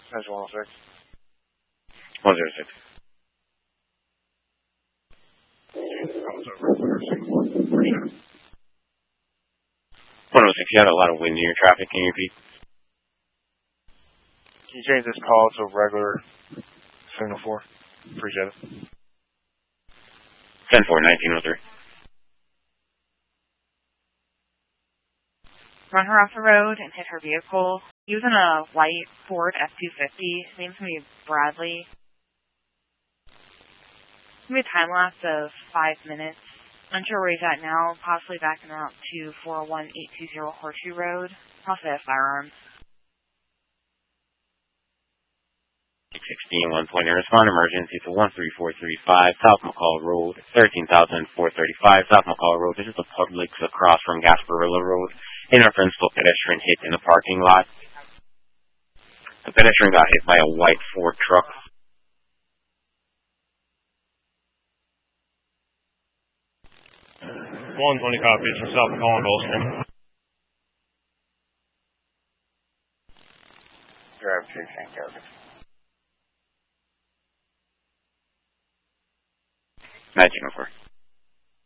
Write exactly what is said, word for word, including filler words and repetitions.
That's one oh six. one oh six. one oh six, you had a lot of wind in your traffic. Can you repeat? Can you change this call to regular signal four? Appreciate it. ten four, nineteen oh three. Run her off the road and hit her vehicle. Using a white Ford F two fifty. Name's going to be Bradley. It's going to be a time lapse of five minutes. Unsure where he's at now. Possibly backing out to four one eight two zero Horseshoe Road. Also have firearms. sixteen, one point, respond emergency to one three four three five South McCall Road, thirteen thousand four hundred thirty-five South McCall Road. This is the Publix across from Gasparilla Road. Interference to a pedestrian hit in the parking lot. The pedestrian got hit by a white Ford truck. one twenty copies from South McCall and Gulfstream. Drive to Saint Joseph. nineteen oh four.